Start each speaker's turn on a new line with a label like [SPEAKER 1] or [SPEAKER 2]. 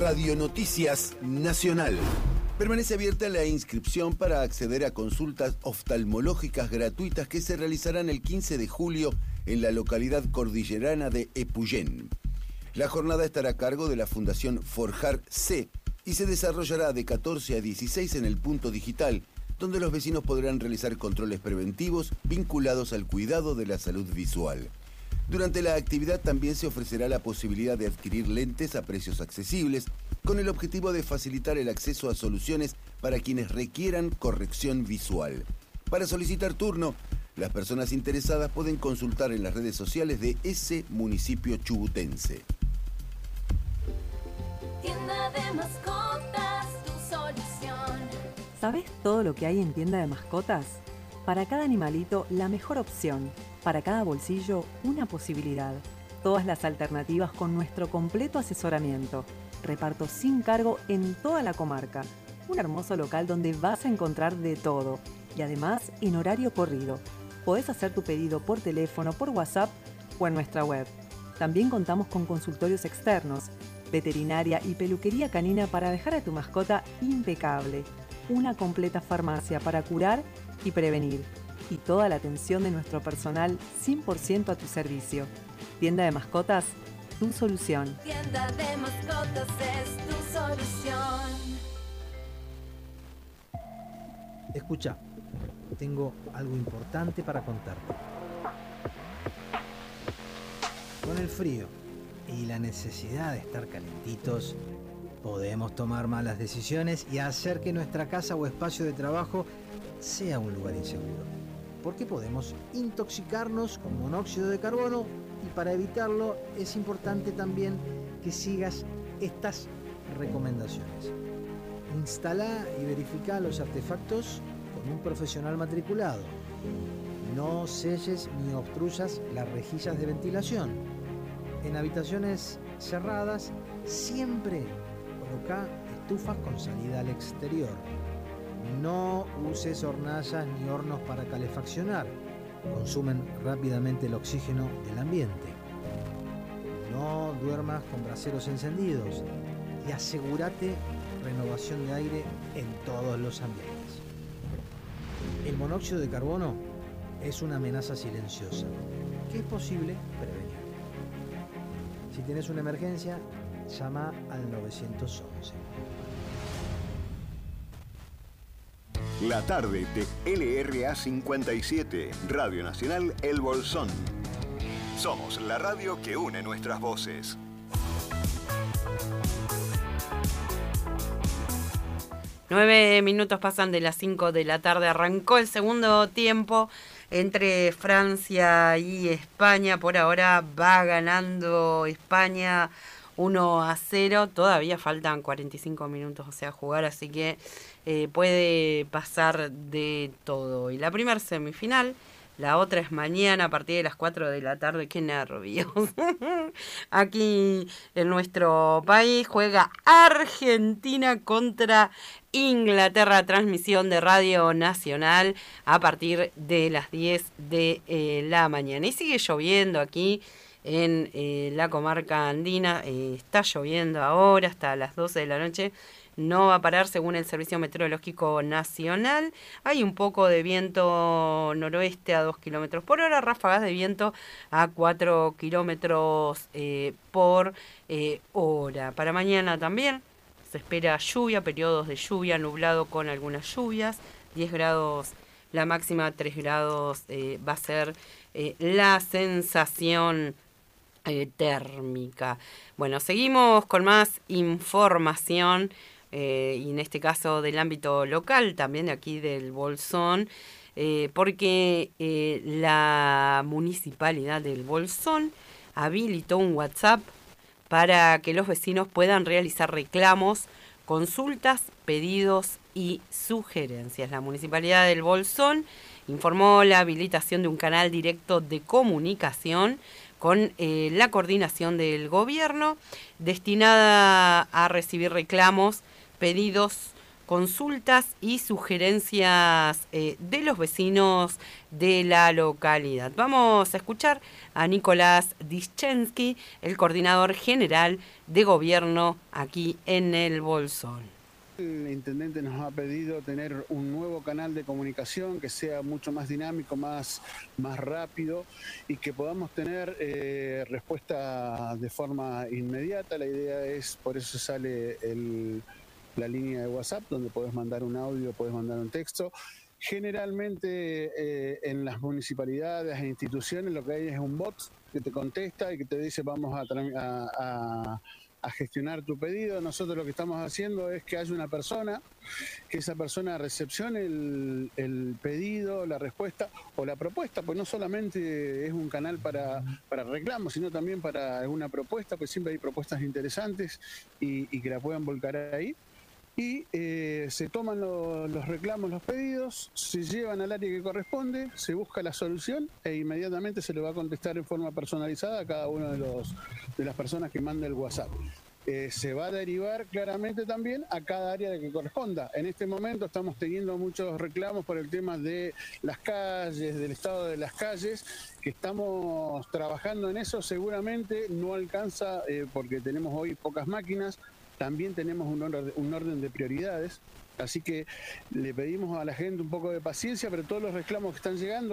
[SPEAKER 1] Radio Noticias Nacional. Permanece abierta la inscripción para acceder a consultas oftalmológicas gratuitas que se realizarán el 15 de julio en la localidad cordillerana de Epuyén. La jornada estará a cargo de la Fundación Forjar C y se desarrollará de 14 a 16 en el punto digital, donde los vecinos podrán realizar controles preventivos vinculados al cuidado de la salud visual. Durante la actividad también se ofrecerá la posibilidad de adquirir lentes a precios accesibles, con el objetivo de facilitar el acceso a soluciones para quienes requieran corrección visual. Para solicitar turno, las personas interesadas pueden consultar en las redes sociales de ese municipio chubutense.
[SPEAKER 2] Tienda de mascotas, tu solución.
[SPEAKER 3] ¿Sabés todo lo que hay en tienda de mascotas? Para cada animalito, la mejor opción. Para cada bolsillo, una posibilidad. Todas las alternativas con nuestro completo asesoramiento. Reparto sin cargo en toda la comarca. Un hermoso local donde vas a encontrar de todo. Y además, en horario corrido. Podés hacer tu pedido por teléfono, por WhatsApp o en nuestra web. También contamos con consultorios externos, veterinaria y peluquería canina para dejar a tu mascota impecable. Una completa farmacia para curar y prevenir. Y toda la atención de nuestro personal 100% a tu servicio. Tienda de mascotas, tu solución.
[SPEAKER 2] Tienda de mascotas es tu solución.
[SPEAKER 4] Escucha, tengo algo importante para contarte. Con el frío y la necesidad de estar calentitos, podemos tomar malas decisiones y hacer que nuestra casa o espacio de trabajo sea un lugar inseguro. Porque podemos intoxicarnos con monóxido de carbono y para evitarlo es importante también que sigas estas recomendaciones. Instala y verifica los artefactos con un profesional matriculado. No selles ni obstruyas las rejillas de ventilación. En habitaciones cerradas siempre coloca estufas con salida al exterior. No uses hornallas ni hornos para calefaccionar. Consumen rápidamente el oxígeno del ambiente. No duermas con braseros encendidos y asegúrate renovación de aire en todos los ambientes. El monóxido de carbono es una amenaza silenciosa que es posible prevenir. Si tienes una emergencia, llama al 911.
[SPEAKER 5] La tarde de LRA 57, Radio Nacional El Bolsón. Somos la radio que une nuestras voces.
[SPEAKER 6] Nueve minutos pasan de las 5 de la tarde. Arrancó el segundo tiempo entre Francia y España. Por ahora va ganando España 1-0. Todavía faltan 45 minutos, o sea, jugar, así que puede pasar de todo. Y la primera semifinal, la otra es mañana a partir de las 4 de la tarde. ¡Qué nervios! Aquí en nuestro país juega Argentina contra Inglaterra, transmisión de Radio Nacional a partir de las 10 de la mañana. Y sigue lloviendo aquí en la comarca andina. Está lloviendo ahora hasta las 12 de la noche. No va a parar según el Servicio Meteorológico Nacional. Hay un poco de viento noroeste a 2 kilómetros por hora, ráfagas de viento a 4 kilómetros por hora. Para mañana también se espera lluvia, periodos de lluvia, nublado con algunas lluvias, 10 grados la máxima, 3 grados va a ser la sensación térmica. Bueno, seguimos con más información. Y en este caso del ámbito local, también de aquí del Bolsón, porque la Municipalidad del Bolsón habilitó un WhatsApp para que los vecinos puedan realizar reclamos, consultas, pedidos y sugerencias. La Municipalidad del Bolsón informó la habilitación de un canal directo de comunicación con la coordinación del gobierno destinada a recibir reclamos, pedidos, consultas y sugerencias de los vecinos de la localidad. Vamos a escuchar a Nicolás Dischensky, el coordinador general de gobierno aquí en el Bolsón.
[SPEAKER 7] El intendente nos ha pedido tener un nuevo canal de comunicación que sea mucho más dinámico, más rápido y que podamos tener respuesta de forma inmediata. La idea es, por eso sale la línea de WhatsApp, donde podés mandar un audio, podés mandar un texto. Generalmente en las municipalidades e instituciones lo que hay es un bot que te contesta y que te dice vamos a gestionar tu pedido. Nosotros lo que estamos haciendo es que haya una persona, que esa persona recepcione el pedido, la respuesta o la propuesta, pues no solamente es un canal para reclamos, sino también para alguna propuesta, pues siempre hay propuestas interesantes y que la puedan volcar ahí. Y se toman los reclamos, los pedidos, se llevan al área que corresponde, se busca la solución e inmediatamente se le va a contestar en forma personalizada a cada uno de las personas que manda el WhatsApp. Se va a derivar claramente también a cada área que corresponda. En este momento estamos teniendo muchos reclamos por el tema de las calles, del estado de las calles, que estamos trabajando en eso. Seguramente no alcanza porque tenemos hoy pocas máquinas. También tenemos un orden de prioridades, así que le pedimos a la gente un poco de paciencia, pero todos los reclamos que están llegando